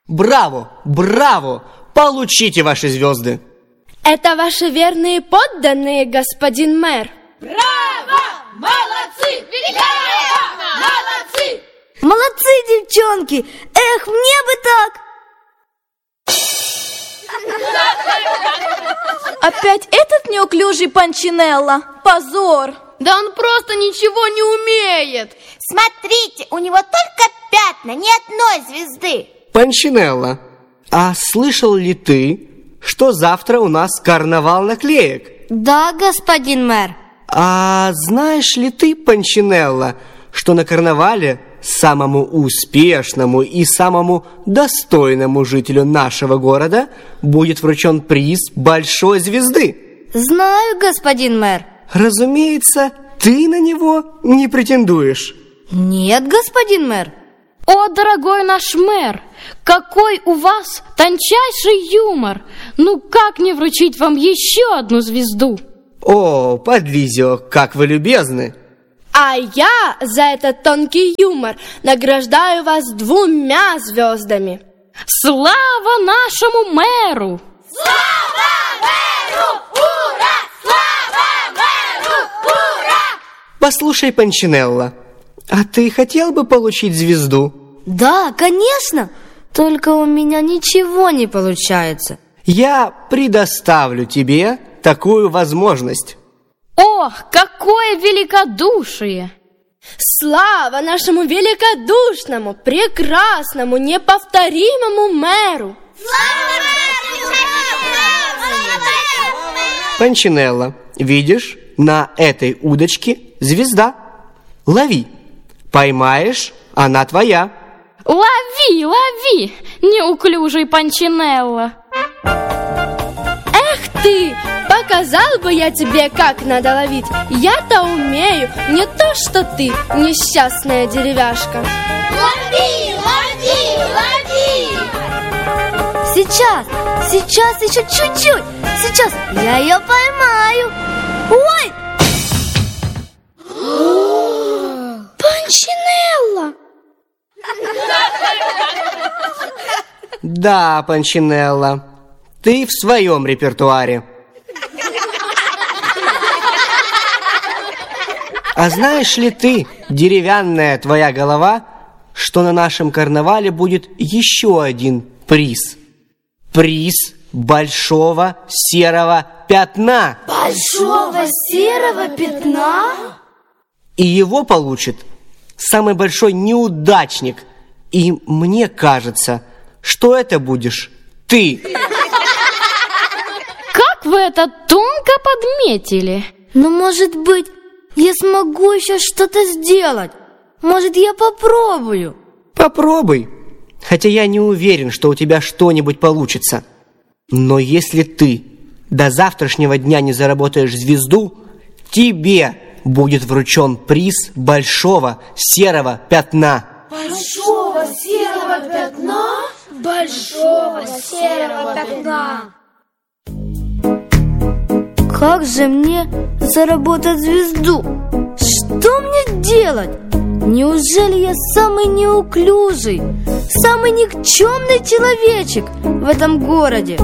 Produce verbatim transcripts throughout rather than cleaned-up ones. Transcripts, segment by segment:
Браво! Браво! Получите ваши звезды! Это ваши верные подданные, господин мэр. Браво! Молодцы! Великолепно! Молодцы! Молодцы, девчонки! Эх, мне бы так! Опять этот неуклюжий Панчинелло? Позор! Да он просто ничего не умеет. Смотрите, у него только пятна, ни одной звезды. Панчинелло, а слышал ли ты, что завтра у нас карнавал наклеек? Да, господин мэр. А знаешь ли ты, Панчинелло, что на карнавале самому успешному и самому достойному жителю нашего города будет вручен приз большой звезды? Знаю, господин мэр. Разумеется, ты на него не претендуешь. Нет, господин мэр. О, дорогой наш мэр, какой у вас тончайший юмор! Ну как не вручить вам еще одну звезду? О, подлизё, как вы любезны! А я за этот тонкий юмор награждаю вас двумя звездами. Слава нашему мэру! Слава мэру! Ура! Слава мэру! Ура! Послушай, Панчинелло, а ты хотел бы получить звезду? Да, конечно. Только у меня ничего не получается. Я предоставлю тебе такую возможность. Ох, какое великодушие! Слава нашему великодушному, прекрасному, неповторимому мэру! Слава мэру! Панчинелло, видишь, на этой удочке звезда. Лови. Поймаешь, она твоя. Лови, лови, неуклюжий Панчинелло. Эх ты, показал бы я тебе, как надо ловить. Я-то умею, не то что ты, несчастная деревяшка. Лови, лови, лови! Сейчас, сейчас еще чуть-чуть. Сейчас я ее поймаю. Ой! Панчинелло! Да, Панчинелло, ты в своем репертуаре. А знаешь ли ты, деревянная твоя голова, что на нашем карнавале будет еще один приз? Приз большого серого пятна. Большого серого пятна? И его получит самый большой неудачник. И мне кажется, что это будешь ты. Как вы это тонко подметили? Ну, может быть, я смогу еще что-то сделать. Может, я попробую. Попробуй. Хотя я не уверен, что у тебя что-нибудь получится. Но если ты до завтрашнего дня не заработаешь звезду, тебе будет вручен приз большого серого пятна. Большого серого пятна? Большого серого пятна! Как же мне заработать звезду? Что мне делать? Неужели я самый неуклюжий, самый никчемный человечек в этом городе?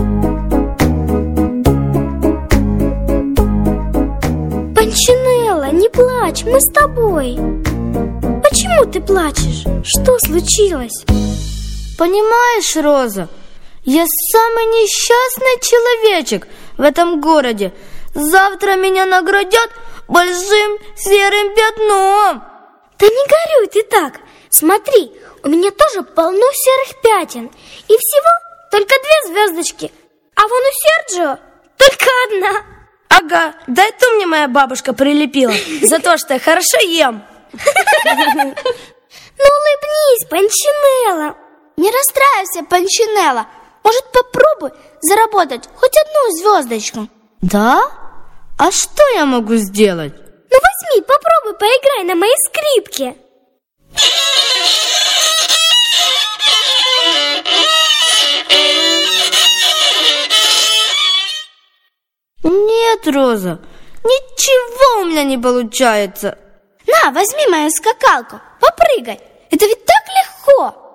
Панчинелло, не плачь, мы с тобой. Почему ты плачешь? Что случилось? Понимаешь, Роза, я самый несчастный человечек в этом городе. Завтра меня наградят большим серым пятном. Да не горюй ты так. Смотри, у меня тоже полно серых пятен. И всего только две звездочки. А вон у Серджио только одна. Ага, да это мне моя бабушка прилепила за то, что я хорошо ем. Ну улыбнись, Панчинелло. Не расстраивайся, Панчинелло. Может, попробуй заработать хоть одну звездочку. Да? А что я могу сделать? Ну возьми, попробуй, поиграй на моей скрипке. Нет, Роза, ничего у меня не получается. На, возьми мою скакалку, попрыгай. Это ведь так легко.